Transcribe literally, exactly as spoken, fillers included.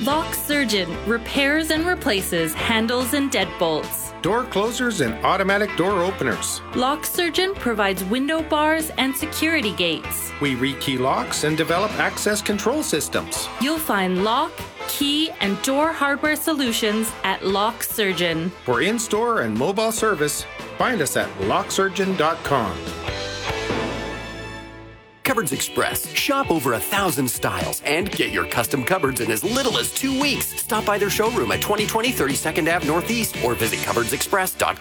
Lock Surgeon repairs and replaces handles and deadbolts. Door closers and automatic door openers. Lock Surgeon provides window bars and security gates. We rekey locks and develop access control systems. You'll find lock, key, and door hardware solutions at Lock Surgeon. For in-store and mobile service, find us at lock surgeon dot com. Cupboards Express. Shop over a thousand styles and get your custom cupboards in as little as two weeks. Stop by their showroom at twenty twenty thirty-second Avenue Northeast or visit cupboards express dot com.